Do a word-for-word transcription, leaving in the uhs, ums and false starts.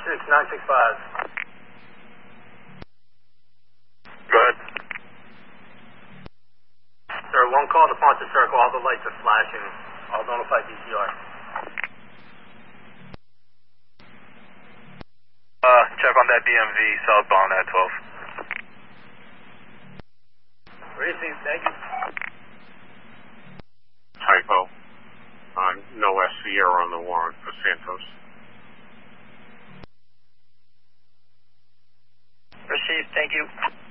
six nine six five. Go ahead. Sir, one call to Ponce Circle. All the lights are flashing. I'll notify D C R. Uh, check on that B M V southbound at twelve. Racing, thank you. Typo. Uh, no S Sierra on the warrant for Santos. Received, thank you.